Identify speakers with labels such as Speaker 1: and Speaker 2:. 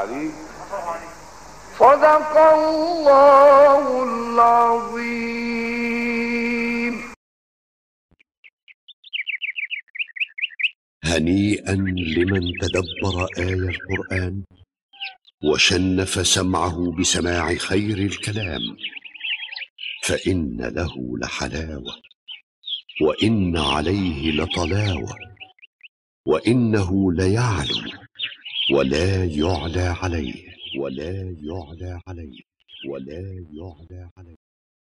Speaker 1: العليم. صدق الله العظيم.
Speaker 2: هنيئا لمن تدبر آي القرآن وشنف سمعه بسماع خير الكلام، فإن له لحلاوة وإن عليه لطلاوة، وإنه ليعلو ولا يعلى عليه، ولا يعلى عليه، ولا يعلى عليه.